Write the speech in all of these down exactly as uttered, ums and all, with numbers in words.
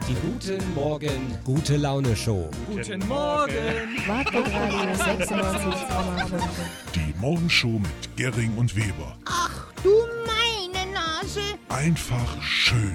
Die Guten Morgen, gute Laune Show. Guten Morgen. Wartegradio sechsundneunzig Komma fünf. Die Morgenshow mit Gering und Weber. Ach du meine Nase. Einfach schön.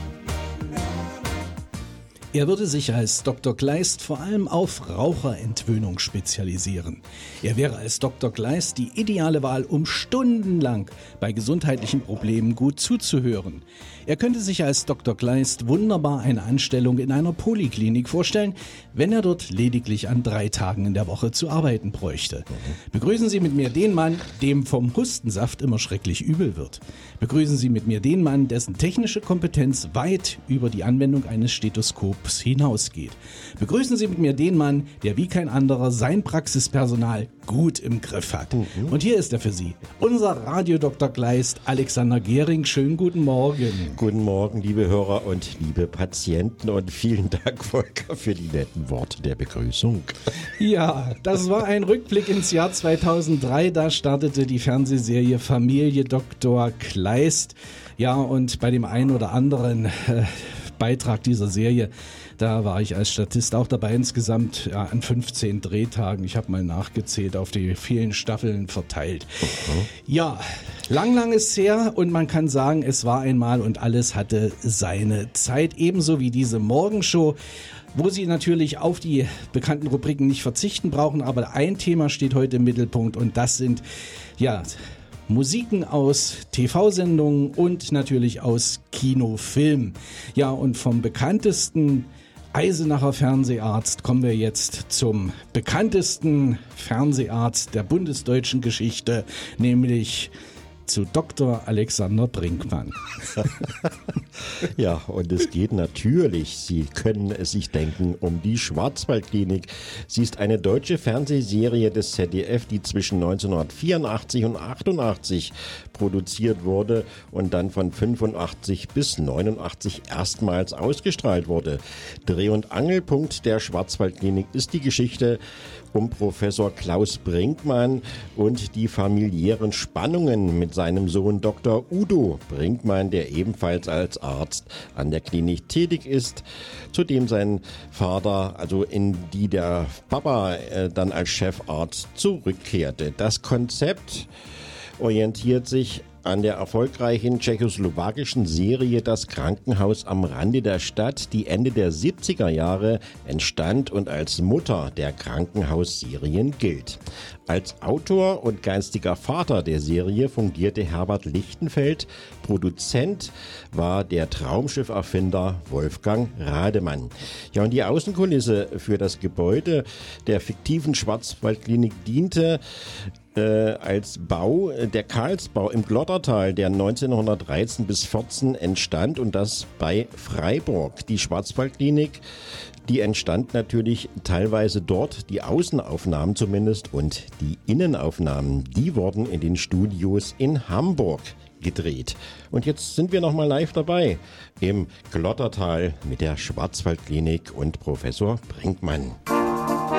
Er würde sich als Doktor Kleist vor allem auf Raucherentwöhnung spezialisieren. Er wäre als Doktor Kleist die ideale Wahl, um stundenlang bei gesundheitlichen Problemen gut zuzuhören. Er könnte sich als Doktor Kleist wunderbar eine Anstellung in einer Poliklinik vorstellen, wenn er dort lediglich an drei Tagen in der Woche zu arbeiten bräuchte. Begrüßen Sie mit mir den Mann, dem vom Hustensaft immer schrecklich übel wird. Begrüßen Sie mit mir den Mann, dessen technische Kompetenz weit über die Anwendung eines Stethoskops hinausgeht. Begrüßen Sie mit mir den Mann, der wie kein anderer sein Praxispersonal gut im Griff hat. Mhm. Und hier ist er für Sie, unser Radio-Doktor Kleist, Alexander Gering. Schönen guten Morgen. Guten Morgen, liebe Hörer und liebe Patienten, und vielen Dank, Volker, für die netten Worte der Begrüßung. Ja, das war ein Rückblick ins Jahr zweitausenddrei. Da startete die Fernsehserie Familie Doktor Kleist. Ja, und bei dem einen oder anderen äh, Beitrag dieser Serie, da war ich als Statist auch dabei, insgesamt ja, an fünfzehn Drehtagen. Ich habe mal nachgezählt, auf die vielen Staffeln verteilt. Okay. Ja, lang, lang ist her, und man kann sagen, es war einmal und alles hatte seine Zeit. Ebenso wie diese Morgenshow, wo Sie natürlich auf die bekannten Rubriken nicht verzichten brauchen. Aber ein Thema steht heute im Mittelpunkt, und das sind, ja, Musiken aus T V-Sendungen und natürlich aus Kinofilmen. Ja, und vom bekanntesten Eisenacher Fernseharzt kommen wir jetzt zum bekanntesten Fernseharzt der bundesdeutschen Geschichte, nämlich zu Doktor Alexander Brinkmann. Ja, und es geht natürlich, Sie können es sich denken, um die Schwarzwaldklinik. Sie ist eine deutsche Fernsehserie des Z D F, die zwischen neunzehnhundertvierundachtzig und achtundachtzig produziert wurde und dann von fünfundachtzig bis neunundachtzig erstmals ausgestrahlt wurde. Dreh- und Angelpunkt der Schwarzwaldklinik ist die Geschichte um Professor Klaus Brinkmann und die familiären Spannungen mit seinem Sohn Doktor Udo Brinkmann, der ebenfalls als Arzt an der Klinik tätig ist, zu dem sein Vater, also in die der Papa äh, dann als Chefarzt zurückkehrte. Das Konzept orientiert sich an der erfolgreichen tschechoslowakischen Serie Das Krankenhaus am Rande der Stadt, die Ende der siebziger Jahre entstand und als Mutter der Krankenhausserien gilt. Als Autor und geistiger Vater der Serie fungierte Herbert Lichtenfeld. Produzent war der Traumschiff-Erfinder Wolfgang Rademann. Ja, und die Außenkulisse für das Gebäude der fiktiven Schwarzwaldklinik diente Äh, als Bau der Karlsbau im Glottertal, der neunzehnhundertdreizehn bis vierzehn entstand, und das bei Freiburg. Die Schwarzwaldklinik, die entstand natürlich teilweise dort, die Außenaufnahmen zumindest, und die Innenaufnahmen, die wurden in den Studios in Hamburg gedreht. Und jetzt sind wir nochmal live dabei im Glottertal mit der Schwarzwaldklinik und Professor Brinkmann.